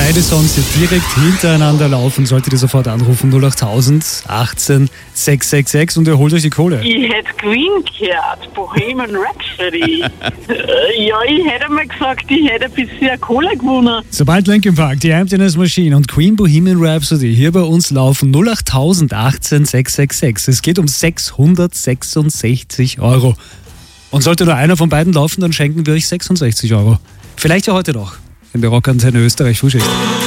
beide Songs hier direkt hintereinander laufen, solltet ihr sofort anrufen. 08000 18 666 und ihr holt euch die Kohle. Ich hätte Queen gehört, Bohemian Rhapsody. Ja, ich hätte mal gesagt, ich hätte bisher Kohle gewonnen. Sobald Linkin Park, die Emptiness Machine und Queen Bohemian Rhapsody hier bei uns laufen, 08000 18 666. Es geht um 666 Euro. Und sollte nur einer von beiden laufen, dann schenken wir euch 66 Euro. Vielleicht ja heute noch in der Rockantenne Österreich Frühschicht.